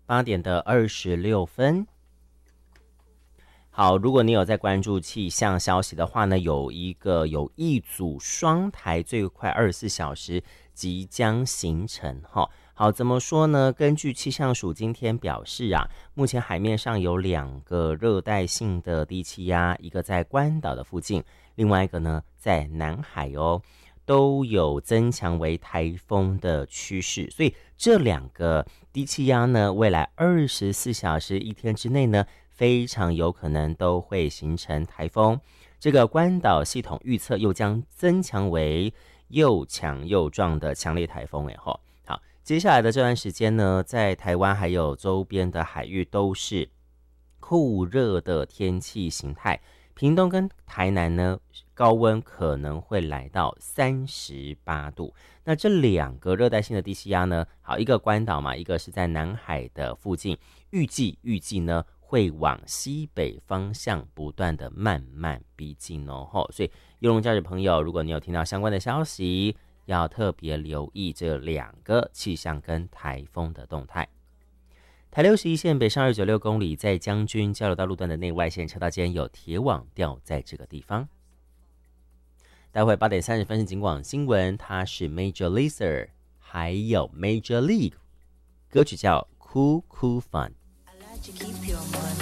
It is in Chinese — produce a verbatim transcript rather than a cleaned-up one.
八点的二十六分。好，如果你有在关注气象消息的话呢，有一个有一组双台最快二十四小时即将形成哈。好，怎么说呢？根据气象署今天表示啊，目前海面上有两个热带性的低气压，一个在关岛的附近，另外一个呢在南海哦，都有增强为台风的趋势。所以这两个低气压呢，未来二十四小时一天之内呢，非常有可能都会形成台风。这个关岛系统预测又将增强为又强又壮的强烈台风诶吼。好，接下来的这段时间呢，在台湾还有周边的海域都是酷热的天气形态。屏东跟台南呢，高温可能会来到三十八度。那这两个热带性的低气压呢，好，一个关岛嘛，一个是在南海的附近，预计预计呢会往西北方向不断的慢慢逼近哦。所以游龙驾驶朋友，如果你有听到相关的消息，要特别留意这两个气象跟台风的动态。台六十一线北上二九六公里，在将军交流道路段的内外线车道间有铁网吊在这个地方。待会八点三十分是警广新闻，它是 Major Lazer 还有 Major League， 歌曲叫 Cool Cool Fun。